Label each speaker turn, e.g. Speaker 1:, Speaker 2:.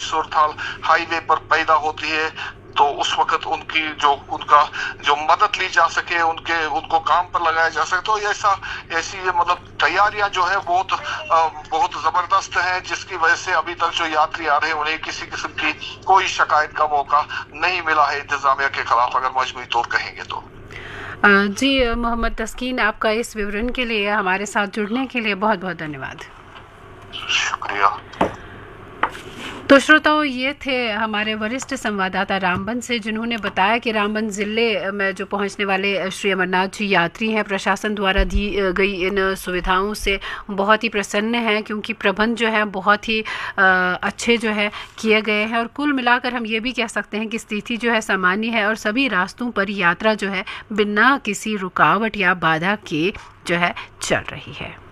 Speaker 1: सूरत highway पर पैदा होती है, तो उस वक्त उनका जो मदद ली जा सके, उनको काम पर लगाया जा सके। तो ऐसी ये मतलब तैयारियां जो है बहुत जबरदस्त है, जिसकी वजह से अभी तक जो यात्री आ रहे हैं उन्हें किसी किस्म की कोई शिकायत का मौका नहीं मिला है इंतजामिया के खिलाफ, अगर मजमूई तौर कहेंगे तो।
Speaker 2: जी मोहम्मद तस्कीन, आपका इस विवरण के लिए, हमारे साथ जुड़ने के लिए बहुत बहुत धन्यवाद।
Speaker 1: शुक्रिया।
Speaker 2: तो श्रोताओं, ये थे हमारे वरिष्ठ संवाददाता रामबन से, जिन्होंने बताया कि रामबन ज़िले में जो पहुंचने वाले श्री अमरनाथ जी यात्री हैं, प्रशासन द्वारा दी गई इन सुविधाओं से बहुत ही प्रसन्न हैं, क्योंकि प्रबंध जो है बहुत ही अच्छे जो है किए गए हैं। और कुल मिलाकर हम ये भी कह सकते हैं कि स्थिति जो है सामान्य है और सभी रास्तों पर यात्रा जो है बिना किसी रुकावट या बाधा के जो है चल रही है।